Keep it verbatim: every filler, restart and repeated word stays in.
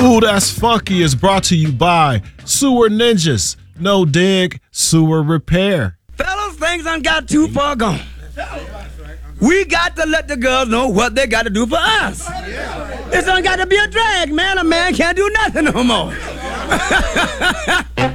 Ooh, That's Funky is brought to you by Sewer Ninjas. No dig, sewer repair. Fellas, things done got too far gone. We got to let the girls know what they got to do for us. It's done got to be a drag, man. A man can't do nothing no more.